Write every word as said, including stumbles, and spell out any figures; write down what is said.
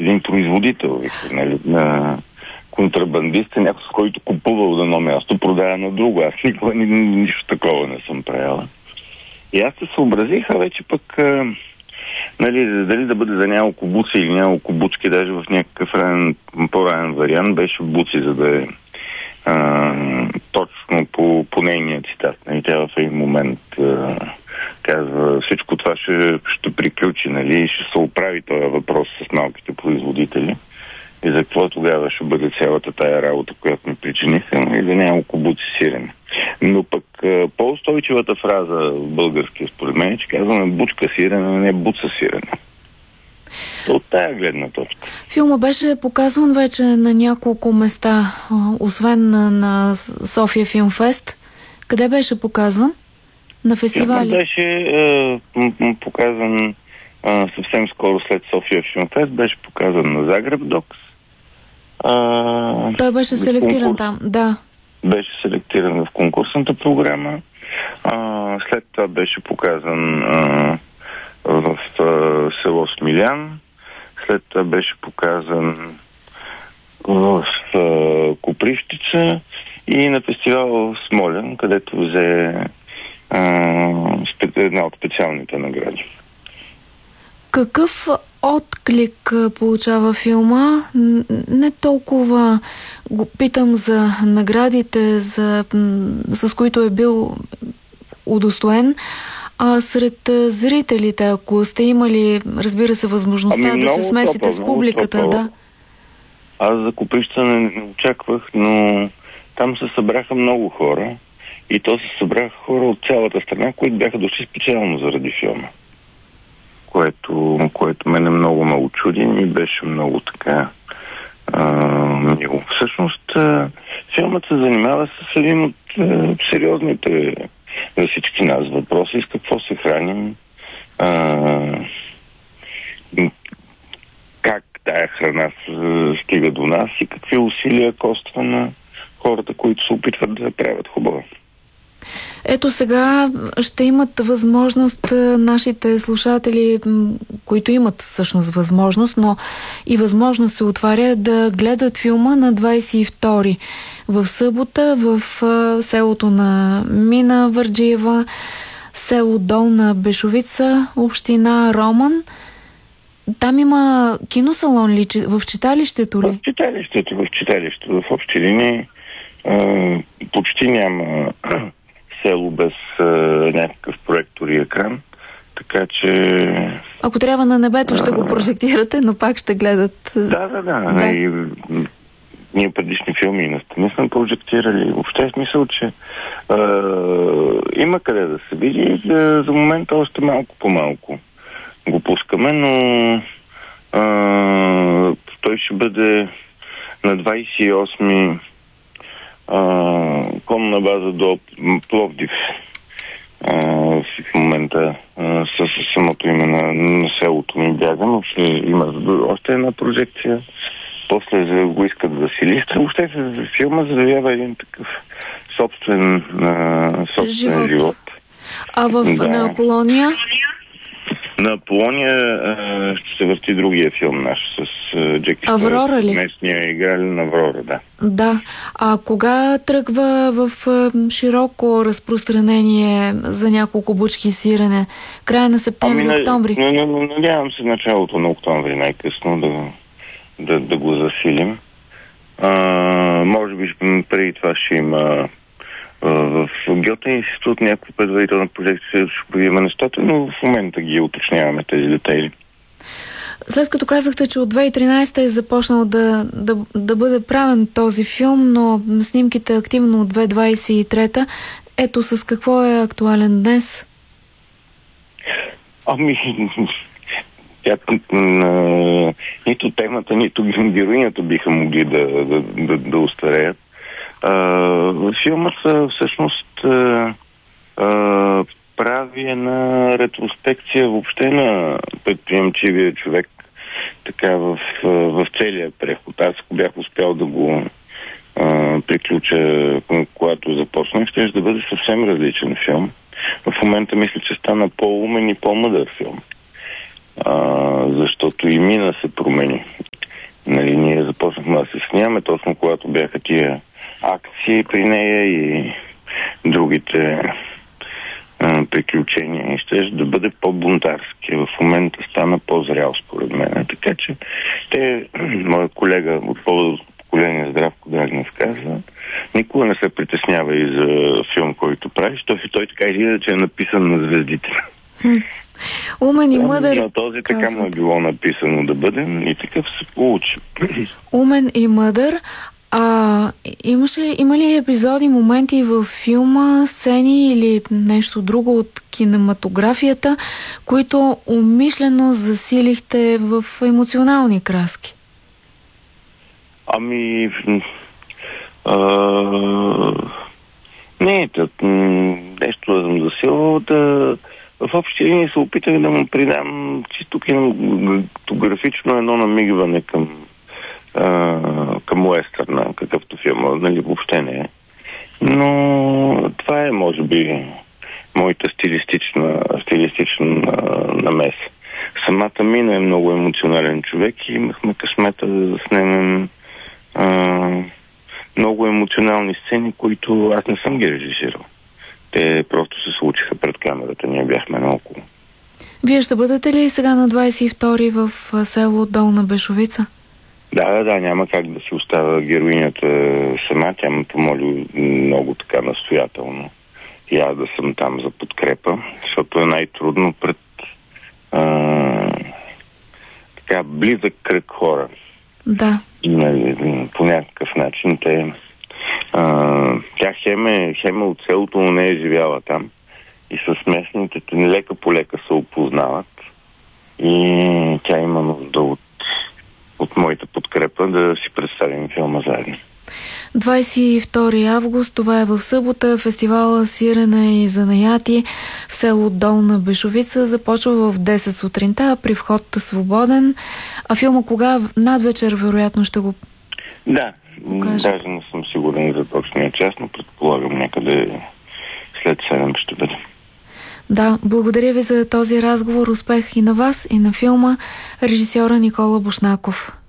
един производител, вика, нали, на контрабандист, някой, с който купува от едно място, продава на друго. Аз никога ни, нищо такова не съм правила. И аз се съобразих, а вече пък а, нали, дали да бъде за няколко буци или няколко бучки, даже в някакъв ранен, по-ранен вариант, беше буци, за да е а, точно по, по нейния цитат. Нали, тя в един момент а, казва, всичко това ще, ще приключи, нали, и ще се оправи този въпрос с малките производители. И за какво тогава ще бъде цялата тая работа, която ми причиниха, и за няколко буци сирене. Но пък по-устойчивата фраза в българския, според мен, е, че казваме бучка сирене, а не буца сирене. От тая гледна точка. Филма беше показван вече на няколко места, освен на, на София Филмфест. Къде беше показван? На фестивали? Филмът беше е, показан е, съвсем скоро след София Филмфест. Беше показан на Загреб Докс. А, Той беше селектиран конкурс. Там, да. Беше селектиран в конкурсната програма. А, след това беше показан а, в а, село Смилян. След това беше показан в а, Копривщица и на фестивал в Смолян, където взе а, една от специалните награди. Какъв отклик получава филма? Не толкова го питам за наградите, за, с които е бил удостоен, а сред зрителите, ако сте имали, разбира се, възможността ами да се смесите топъл, с публиката, да. Аз за Копривщица не, не очаквах, но там се събраха много хора и то се събраха хора от цялата страна, които бяха дошли специално заради филма. Което, което мене много, много чуди и беше много така а, мило. Всъщност, а, филмът се занимава с един от а, сериозните за всички нас въпроси, с какво се храним, а, как тая храна стига до нас и какви усилия коства на хората, които се опитват да правят хубаво. Ето сега ще имат възможност нашите слушатели, които имат всъщност възможност, но и възможност се отваря да гледат филма на двадесет и втори в събота в селото на Мина Върджиева, село Долна Бешовица, община Роман. Там има киносалон ли в читалището ли? В читалището, в читалището, в общи линии почти няма село без а, някакъв проектор и екран, така че... Ако трябва на небето ще го прожектирате, но пак ще гледат... Да, да, да. да. И, ние предишни филми на стени сме прожектирали. Въобще е смисъл, че а, има къде да се види. За, за момента още малко по малко го пускаме, но а, той ще бъде на двадесет и осми Uh, конна база до Пловдив. Uh, в момента uh, с самото име на, на селото ми бяга, но ще има още една прожекция. После за го искат да си листа. Въобще в филма заявява един такъв собствен, uh, собствен живот. живот. А в да. на Аполония? На Аполония uh, ще се върти другия филм наш с uh, Джеки Аврора ли? Местния играли на Аврора, да. Да. А кога тръгва в uh, широко разпространение за няколко бучки сирене? Края на септември, ами, октомври? Не, не, не, надявам се началото на октомври най-късно да, да, да го засилим. Uh, може би преди това ще има в Гьоте институт някаква предварителна прожекция ще появим нещата, но в момента ги уточняваме тези детайли. След като казахте, че от две хиляди и тринадесета е започнал да, да, да бъде правен този филм, но снимките активно от две хиляди двадесет и трета, ето с какво е актуален днес? Ами... Тя, нито темата, нито героинята биха могли да, да, да, да устареят. Uh, филмът всъщност uh, uh, прави една ретроспекция въобще на предприемчивия човек така в, в целия преход. Аз ако бях успял да го uh, приключа, когато започнах, ще да бъде съвсем различен филм. В момента мисля, че стана по-умен и по-мъдър филм. Uh, защото и мина се промени. Нали, ние започнахме да се снимаме точно когато бяха тия акции при нея и другите а, приключения. И ще да бъде по-бунтарски. В момента стана по-зрял, според мен. Така че те, моят колега от по-дълго поколение Здравко Драгнев казва, никога не се притеснява и за филм, който правиш. Той, той така изглежда, че е написан на звездите. Умен и мъдър. На този така му е било написано да бъдем и такъв се получи. Умен и мъдър. А имаш ли, има ли епизоди, моменти в филма, сцени или нещо друго от кинематографията, които умишлено засилихте в емоционални краски? Ами... А... Не, тът, нещо да съм засилвал, да... В общи линии се опитах да му придам чисто кинематографично едно намигване към а, към уестърна, какъвто филма, нали, въобще не е. Но това е, може би, моята стилистична, стилистична намеса. Самата Мина е много емоционален човек и имахме късмета да заснемем а, много емоционални сцени, които аз не съм ги режисирал. Те просто се случиха пред камерата, ние бяхме наоколо. Вие ще бъдете ли сега на двадесет и втори в село Долна Бешовица? Да, да, да, няма как да си оставя героинята сама. Тя ме помоли много така настоятелно и аз да съм там за подкрепа, защото е най-трудно пред а, така близък кръг хора. Да. И, по някакъв начин те... А, тя хем е, хем е от селото, но не е живяла там. И с местните лека по лека се опознават. И тя има нужда от, от моята подкрепа да си представим филма заедно. двадесет и втори август, това е в събота, фестивала Сирене и занаяти в село Долна Бешовица започва в десет сутринта, а при вход свободен. А филма кога? Надвечер вероятно ще го Да, покажа. Даже не съм сигурен за точния час, но предполагам някъде след седем ще бъде. Да, благодаря ви за този разговор. Успех и на вас, и на филма. Режисьора Никола Бушнаков.